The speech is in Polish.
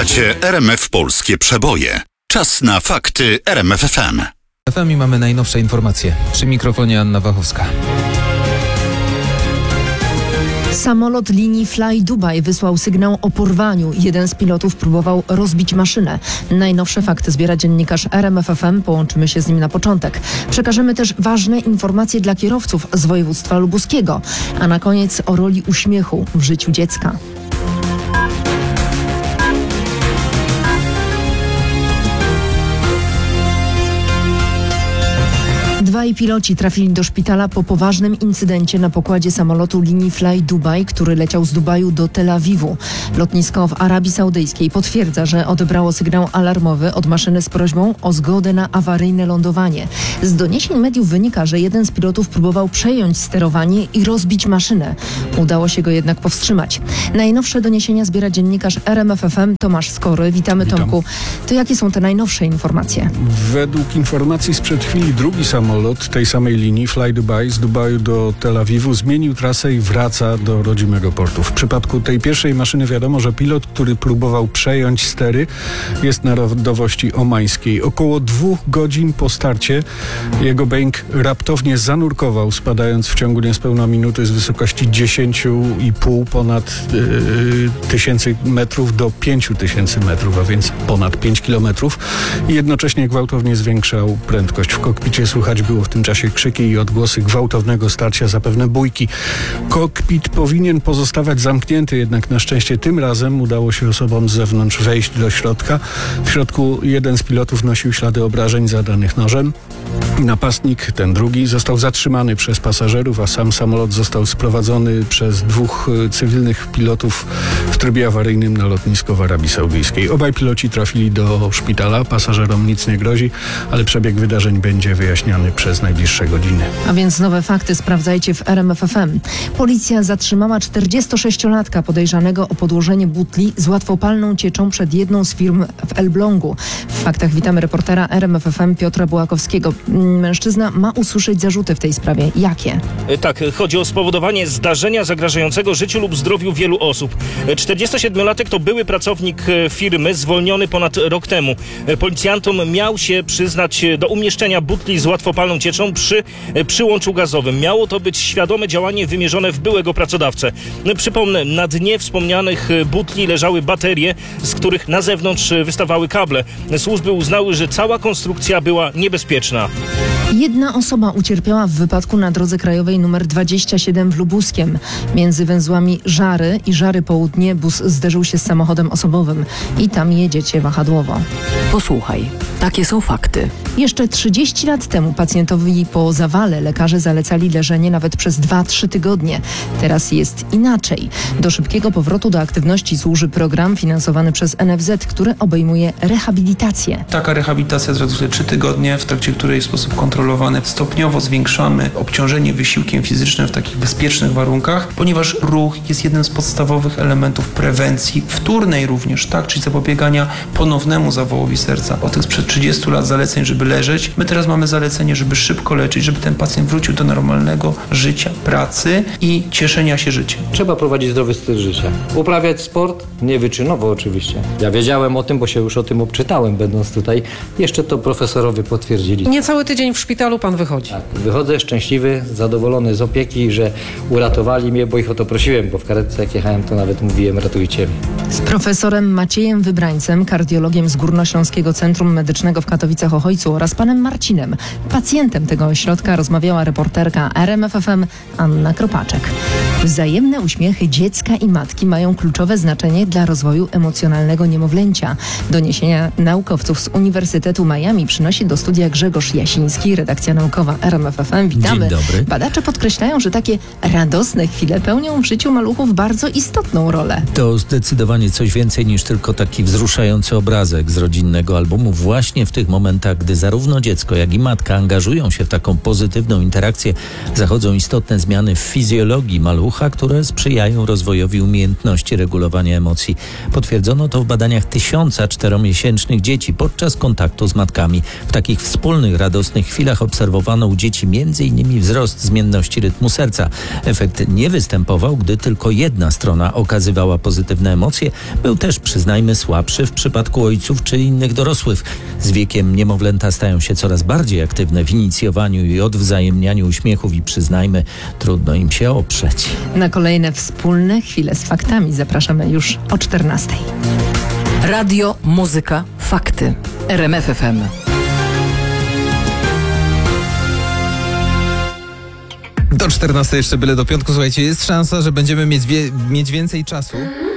Słuchacie RMF Polskie Przeboje. Czas na fakty RMF FM. FM i mamy najnowsze informacje. Przy mikrofonie Anna Wachowska. Samolot linii Fly Dubai wysłał sygnał o porwaniu. Jeden z pilotów próbował rozbić maszynę. Najnowsze fakty zbiera dziennikarz RMF FM. Połączymy się z nim na początek. Przekażemy też ważne informacje dla kierowców z województwa lubuskiego. A na koniec o roli uśmiechu w życiu dziecka. Dwaj piloci trafili do szpitala po poważnym incydencie na pokładzie samolotu linii Fly Dubai, który leciał z Dubaju do Tel Awiwu. Lotnisko w Arabii Saudyjskiej potwierdza, że odebrało sygnał alarmowy od maszyny z prośbą o zgodę na awaryjne lądowanie. Z doniesień mediów wynika, że jeden z pilotów próbował przejąć sterowanie i rozbić maszynę. Udało się go jednak powstrzymać. Najnowsze doniesienia zbiera dziennikarz RMF FM Tomasz Skory. Witamy, Tomku. To jakie są te najnowsze informacje? Według informacji sprzed chwili drugi samolot tej samej linii Fly Dubai z Dubaju do Tel Awiwu zmienił trasę i wraca do rodzimego portu. W przypadku tej pierwszej maszyny wiadomo, że pilot, który próbował przejąć stery, jest narodowości omańskiej. Około 2 godzin po starcie jego Boeing raptownie zanurkował, spadając w ciągu niespełna minuty z wysokości 10,5 ponad 1000 metrów do 5000 metrów, a więc ponad 5 kilometrów i jednocześnie gwałtownie zwiększał prędkość. W kokpicie słychać było w tym czasie krzyki i odgłosy gwałtownego starcia, zapewne bójki. Kokpit powinien pozostawać zamknięty, jednak na szczęście tym razem udało się osobom z zewnątrz wejść do środka. W środku jeden z pilotów nosił ślady obrażeń zadanych nożem. Napastnik, ten drugi, został zatrzymany przez pasażerów, a sam samolot został sprowadzony przez 2 cywilnych pilotów w trybie awaryjnym na lotnisko w Arabii Saudyjskiej. Obaj piloci trafili do szpitala, pasażerom nic nie grozi, ale przebieg wydarzeń będzie wyjaśniany przez najbliższe godziny. A więc nowe fakty sprawdzajcie w RMF FM. Policja zatrzymała 46-latka podejrzanego o podłożenie butli z łatwopalną cieczą przed jedną z firm w Elblągu. W faktach witamy reportera RMF FM Piotra Bułakowskiego. Mężczyzna ma usłyszeć zarzuty w tej sprawie. Jakie? Tak, chodzi o spowodowanie zdarzenia zagrażającego życiu lub zdrowiu wielu osób. 47-latek to były pracownik firmy, zwolniony ponad rok temu. Policjantom miał się przyznać do umieszczenia butli z łatwopalną cieczą przy przyłączu gazowym. Miało to być świadome działanie wymierzone w byłego pracodawcę. Przypomnę, na dnie wspomnianych butli leżały baterie, z których na zewnątrz wystawały kable. Służby uznały, że cała konstrukcja była niebezpieczna. Jedna osoba ucierpiała w wypadku na drodze krajowej nr 27 w Lubuskiem. Między węzłami Żary i Żary Południe bus zderzył się z samochodem osobowym i tam jedziecie wahadłowo. Posłuchaj, takie są fakty. Jeszcze 30 lat temu pacjentowi po zawale lekarze zalecali leżenie nawet przez 2-3 tygodnie. Teraz jest inaczej. Do szybkiego powrotu do aktywności służy program finansowany przez NFZ, który obejmuje rehabilitację. Taka rehabilitacja trwa 3 tygodnie, w trakcie której w sposób kontrolowany stopniowo zwiększamy obciążenie wysiłkiem fizycznym w takich bezpiecznych warunkach, ponieważ ruch jest jednym z podstawowych elementów prewencji, wtórnej również, tak, czyli zapobiegania ponownemu zawołowi serca. O tych sprzed 30 lat zaleceń, żeby leżeć, my teraz mamy zalecenie, żeby szybko leczyć, żeby ten pacjent wrócił do normalnego życia, pracy i cieszenia się życiem. Trzeba prowadzić zdrowy styl życia. Uprawiać sport, nie wyczynowo oczywiście. Ja wiedziałem o tym, bo się już o tym obczytałem, będąc tutaj. Jeszcze to profesorowie potwierdzili. Niecały tydzień w szpitalu pan wychodzi. Tak, wychodzę szczęśliwy, zadowolony z opieki, że uratowali mnie, bo ich o to prosiłem, bo w karetce jak jechałem, to nawet mówiłem, ratujcie mnie. Z profesorem Maciejem Wybrańcem, kardiologiem z Górnośląskiego Centrum Medycznego w Katowicach-Ochojcu oraz panem Marcinem, pacjentem tego ośrodka, rozmawiała reporterka RMF FM Anna Kropaczek. Wzajemne uśmiechy dziecka i matki mają kluczowe znaczenie dla rozwoju emocjonalnego niemowlęcia. Doniesienia naukowców z Uniwersytetu Miami przynosi do studia Grzegorz Jasiński, redakcja naukowa RMF FM. Witamy. Dzień dobry. Badacze podkreślają, że takie radosne chwile pełnią w życiu maluchów bardzo istotną rolę. To zdecydowanie coś więcej niż tylko taki wzruszający obrazek z rodzinnego albumu. Właśnie w tych momentach, gdy zarówno dziecko, jak i matka angażują się w taką pozytywną interakcję, zachodzą istotne zmiany w fizjologii malucha, które sprzyjają rozwojowi umiejętności regulowania emocji. Potwierdzono to w badaniach 1000 4-miesięcznych dzieci podczas kontaktu z matkami. W takich wspólnych, radosnych chwilach obserwowano u dzieci m.in. wzrost zmienności rytmu serca. Efekt nie występował, gdy tylko jedna strona okazywała pozytywne emocje, rację, był też, przyznajmy, słabszy w przypadku ojców czy innych dorosłych. Z wiekiem niemowlęta stają się coraz bardziej aktywne w inicjowaniu i odwzajemnianiu uśmiechów i przyznajmy, trudno im się oprzeć. Na kolejne wspólne chwile z faktami zapraszamy już o 14:00. Radio, muzyka, fakty. RMF FM. Do 14:00 jeszcze byle do piątku. Słuchajcie, jest szansa, że będziemy mieć więcej czasu.